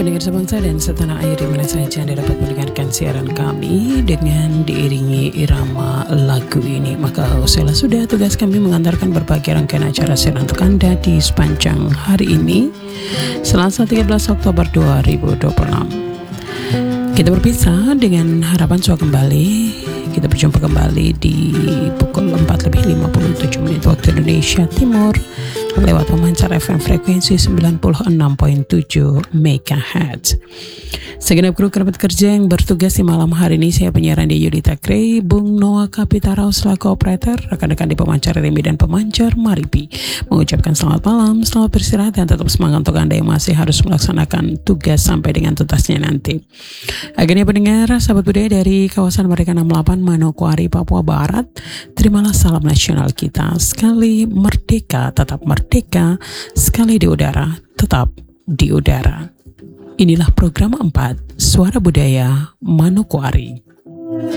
pendengar sebangsa dan setanah air di mana saja Anda dapat mendengarkan siaran kami dengan diiringi irama lagu ini. Maka usailah sudah tugas kami mengantarkan berbagai rangkaian acara siaran untuk Anda di sepanjang hari ini, Selasa 13 Oktober 2026. Kita berpisah dengan harapan suara kembali. Kita berjumpa kembali di pukul 4:57 waktu Indonesia Timur lewat pemancar FM frekuensi 96.7 MHz. Segenap kru kerabat kerja yang bertugas di malam hari ini, saya penyiaran di Yudita Grey, Bung Noah Kapitara selaku operator, rekan-rekan di pemancar Remi dan pemancar Maripi mengucapkan selamat malam, selamat beristirahat dan tetap semangat untuk Anda yang masih harus melaksanakan tugas sampai dengan tuntasnya nanti. Akhirnya pendengar, sahabat budaya dari kawasan Merdeka 68 Manokwari, Papua Barat, terimalah salam nasional kita. Sekali merdeka, tetap merdeka. Sekali di udara, tetap di udara. Inilah program 4 Suara Budaya Manokwari.